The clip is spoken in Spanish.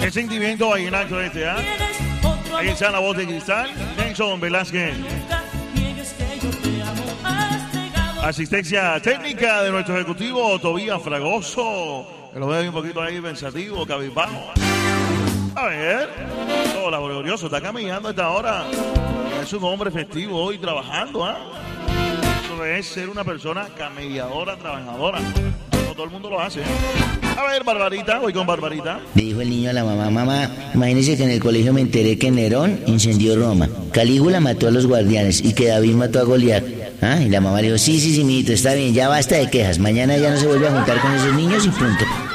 El sentimiento ahí en acto este, ¿ah? Ahí está la voz de Cristal, Nelson Velázquez. Asistencia técnica de nuestro ejecutivo Tobías Fragoso. Que lo veo un poquito ahí pensativo, cabizbajo. A ver, hola, glorioso, está caminando a esta hora. Es un hombre festivo hoy trabajando, ¿ah? Eso es ser una persona camelladora, trabajadora. No todo el mundo lo hace, ¿eh? A ver, Barbarita, voy con Barbarita. Le dijo el niño a la mamá: mamá, imagínese que en el colegio me enteré que Nerón incendió Roma, Calígula mató a los guardianes y que David mató a Goliat. ¿Ah? Y la mamá le dijo: sí, mijito, está bien, ya basta de quejas, mañana ya no se vuelve a juntar con esos niños y punto.